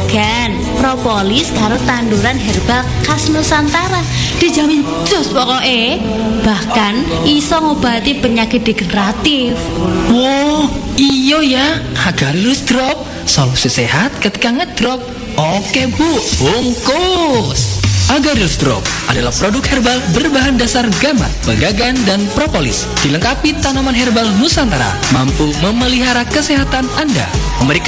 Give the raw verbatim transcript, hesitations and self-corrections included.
juragan, propolis karo tanduran herbal khas Nusantara. Dijamin jos pokoknya. Bahkan iso ngobati penyakit degeneratif. Wow, iyo ya, Agarylus Drop, solusi sehat ketika ngedrop. Oke bu, bungkus. Agarylus Drop adalah produk herbal berbahan dasar gamat, pegagan, dan propolis. Dilengkapi tanaman herbal Nusantara, mampu memelihara kesehatan Anda, memberikan